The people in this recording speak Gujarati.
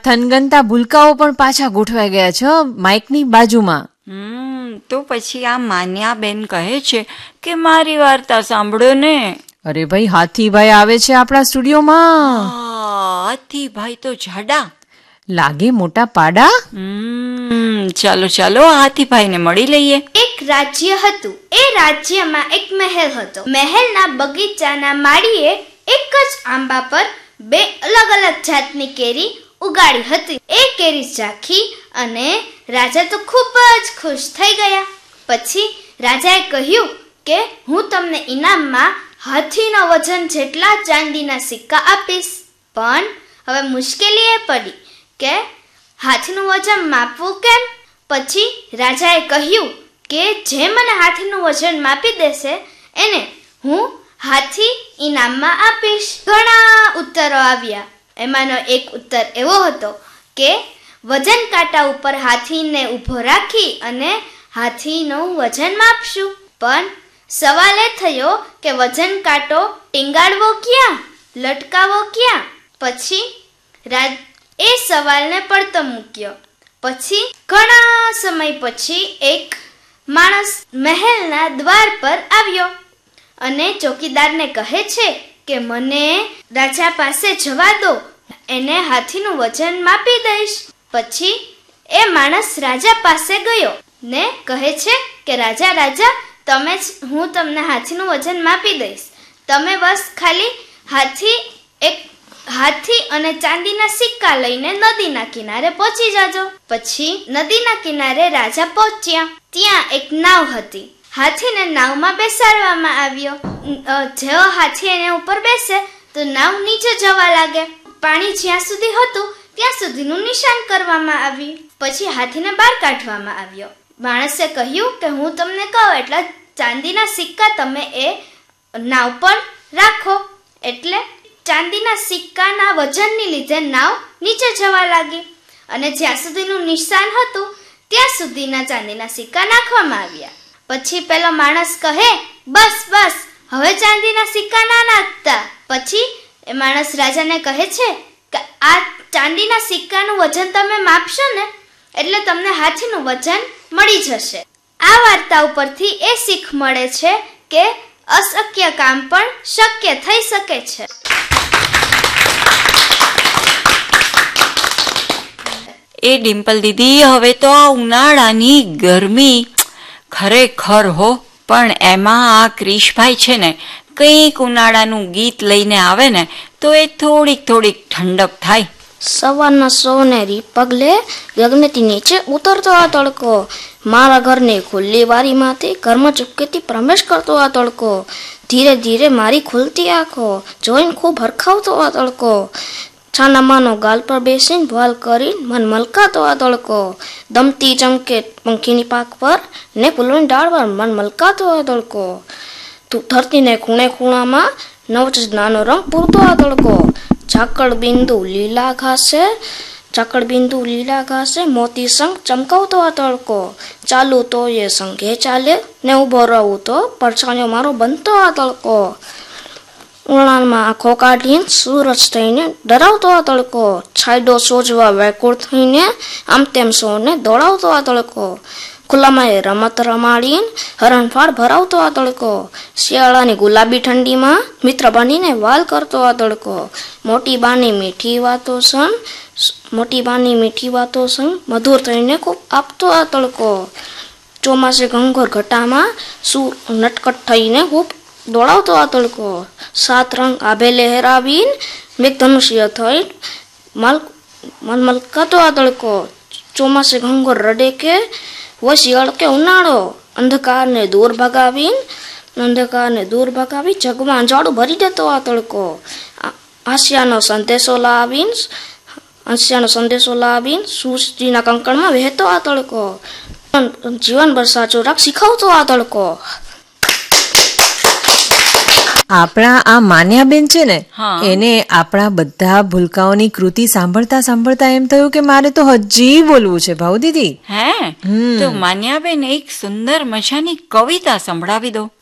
થનગનતા ભૂલકાઓ પણ પાછા ગોઠવાઈ ગયા છે માઇકની બાજુમાં. તો પછી આ માન્યાબેન કહે છે કે મારી વાર્તા સાંભળો ને. અરે ભાઈ, હાથીભાઈ આવે છે આપણા સ્ટુડિયોમાં. હાથીભાઈ તો જાડા લાગે, મોટા પાડા. ચાલો ચાલો હાથીભાઈ ને મળી લઈએ. એક રાજ્ય હતું. એ રાજ્યમાં એક મહેલ હતો. મહેલના બગીચાના માળીએ એક જ આંબા પર 2 અલગ અલગ જાતની કેરી ઉગાડી હતી. એ કેરી ચાખી અને રાજા તો ખૂબ જ ખુશ થઈ ગયા. પછી રાજાએ કહ્યું કે હું તમને ઇનામમાં હાથીના વજન જેટલા ચાંદીના સિક્કા આપીશ. પણ હવે મુશ્કેલી એ પડી કે હાથીનું વજન માપવું કેમ? પછી રાજાએ કહ્યું કે જે મને હાથીનું વજન માપી દેશે એને હું હાથી ઇનામમાં આપીશ. ઘણા ઉત્તરો આવ્યા. એમાંનો એક ઉત્તર એવો હતો કે વજન કાંટા ઉપર હાથીને ઊભો રાખી અને હાથીનું વજન માપશું. પણ સવાલ એ થયો કે વજન કાંટો ટીંગાડવો ક્યાં, લટકાવો ક્યાં? પછી એ સવાલને પડતો મૂક્યો. પછી ઘણા સમય પછી એક માણસ મહેલના દ્વાર પર આવ્યો અને ચોકીદારને કહે છે કે મને રાજા પાસે જવા દો, એને હાથીનું વજન માપી દઈશ. પછી એ માણસ રાજા પાસે ગયો ને કહે છે કે રાજા હું તમને હાથીનું વજન માપી દઈશ, તમે બસ ખાલી હાથી અને ચાંદીના સિક્કા લઈને નદીના કિનારે પહોંચી જાજો. પછી નદીના કિનારે રાજા પહોંચ્યા. ત્યાં એક નાવ હતી. હાથીને નાવમાં બેસાડવામાં આવ્યો. જેવો હાથી એને ઉપર બેસે તો નાવ નીચે જવા લાગે. પાણી જ્યાં સુધી હતું ત્યાં સુધીનું નિશાન કરવામાં આવ્યું. પછી હાથીને બહાર કાઢવામાં આવ્યો. માણસે કહ્યું કે હું તમને કહું એટલા ચાંદીના સિક્કા તમે એ નાવ પર રાખો. એટલે ચાંદીના સિક્કાના વજનની લીધે નાવ નીચે જવા લાગી અને જ્યાં સુધીનું નિશાન હતું ત્યાં સુધીના ચાંદીના સિક્કા નાખવામાં આવ્યા. પછી પેલો માણસ કહે બસ હવે ચાંદીના સિક્કા ના નાખતા. પછી એ માણસ રાજાને કહે છે કે આ ચાંદીના સિક્કાનું વજન તમે માપશો ને એટલે તમને હાથીનું વજન મળી જશે. આ વાર્તા ઉપરથી એ શીખ મળે છે કે અશક્ય કામ પણ શક્ય થઈ શકે છે. એ ડિમ્પલ દીદી, હવે તો આ ઉનાળાની ગરમી ખરેખર હો, પણ એમાં આ ક્રિશભાઈ છે ને કંઈક ઉનાળાનું ગીત લઈને આવે ને તો એ થોડીક ઠંડક થાય. સવારના સોનેરી પગલે ગગનેથી નીચે ઉતરતો આ તડકો, મારા ઘરની ખુલ્લી બારીમાંથી ઘરમાં ચૂપકેથી પ્રવેશ કરતો આ તડકો, ધીરે ધીરે મારી ખુલતી આંખો જોઈને ખૂબ હરખાવતો આ તડકો, છાનામાનો ગાલ પર બેસીને વાલ કરીને મન મલકાતો આ તડકો, દમતી ચમકે પંખીની પાક પર ને ફૂલોની ડાળ પર મન મલકાતો આ તડકો, ધરતીને ખૂણે ખૂણામાં નવચ નાનો રંગ પૂરતો આ તડકો, ઝાકળ બિંદુ લીલા ઘાસે મોતી સંગ ચમકાવતો આ તડકો, ચાલુ તો એ સંઘે ચાલે ને ઊભો રહું તો પડછાયો મારો બનતો આ તડકો, ઉણાણમાં આંખો કાઢીને સૂરજ થઈને ડરાવતો આ તડકો, છાયડો સોજવા વેકુળ થઈને આમ તેમ સોને દોડાવતો આ તડકો, ખુલ્લામાં એ રમત રમાડીને હરણફાળ ભરાવતો આ તડકો, શિયાળાની ગુલાબી ઠંડીમાં મિત્ર બનીને વાલ કરતો આ તડકો, મોટી બાની મીઠી વાતો સંગ મધુર થઈને ખૂબ આપતો આ તડકો, ચોમાસે ઘંઘોર ઘટામાં સૂર નટકટ થઈને ખૂબ દોડાવતો આ તડકો, 7 રંગ આભે લહેરાવીને મેઘધનુષ્ય થઈ મલકાતો આ તડકો, ચોમાસે ઘંઘોર રડે કે वो શિયાળ કે ઉનાળો, અંધકારને દૂર ભગાવી જગમાં અંજાળું ભરી દેતો આ તડકો, હાસ્યાનો સંદેશો લાવીને સૂરજના કંકણમાં વહેતો આ તડકો, જીવનભર સાચો રાગ શીખવતો આ તડકો. આપણા આ માન્યાબેન છે ને, એને આપણા બધા ભૂલકાઓની કૃતિ સાંભળતા એમ થયું કે મારે તો હજી બોલવું છે. ભાવ દીદી, તો માન્યાબેન એક સુંદર મજાની કવિતા સંભળાવી દો.